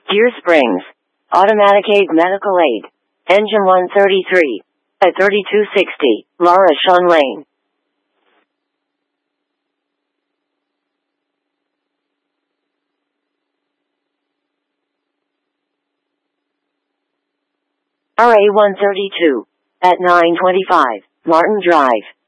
Gear springs. Automatic aid medical aid. Engine 133. At 3260, Laura Sean Lane. RA 132. At 925, Martin Drive.